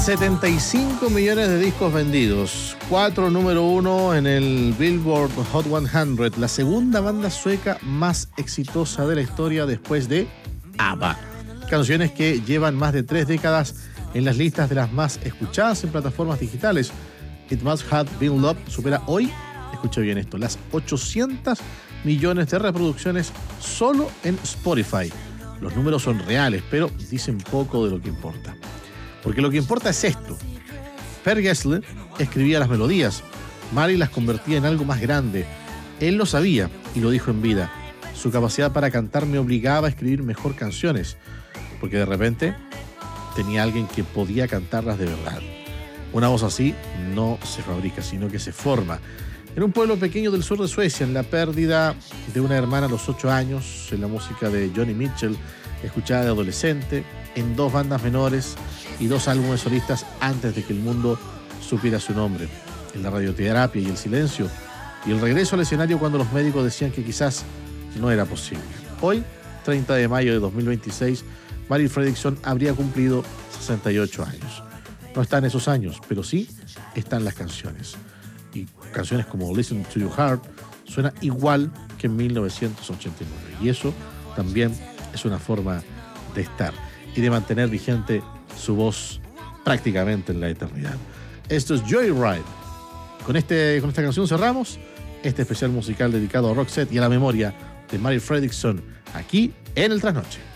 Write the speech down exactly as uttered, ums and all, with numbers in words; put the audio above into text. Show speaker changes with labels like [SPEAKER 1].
[SPEAKER 1] setenta y cinco millones de discos vendidos, cuatro número uno en el Billboard Hot cien, la segunda banda sueca más exitosa de la historia después de ABBA. Canciones que llevan más de tres décadas en las listas de las más escuchadas en plataformas digitales. It Must Have Been Love supera hoy, escucha bien esto, las ochocientos millones de reproducciones solo en Spotify. Los números son reales, pero dicen poco de lo que importa. Porque lo que importa es esto. Per Gessle escribía las melodías, Mari las convertía en algo más grande. Él lo sabía y lo dijo en vida. Su capacidad para cantar me obligaba a escribir mejor canciones, porque de repente tenía alguien que podía cantarlas de verdad. Una voz así no se fabrica, sino que se forma. En un pueblo pequeño del sur de Suecia, en la pérdida de una hermana a los ocho años, en la música de Johnny Mitchell, escuchada de adolescente, en dos bandas menores y dos álbumes solistas antes de que el mundo supiera su nombre, en la radioterapia y el silencio, y el regreso al escenario cuando los médicos decían que quizás no era posible. Hoy, treinta de mayo de dos mil veintiséis, Mari Fredriksson habría cumplido sesenta y ocho años. No está en esos años, pero sí están las canciones. Y canciones como Listen to Your Heart suena igual que en mil novecientos ochenta y nueve. Y eso también es una forma de estar y de mantener vigente su voz prácticamente en la eternidad. Esto es Joyride. Con, este, con esta canción cerramos este especial musical dedicado a Roxette y a la memoria de Mari Fredriksson aquí en el Trasnoche.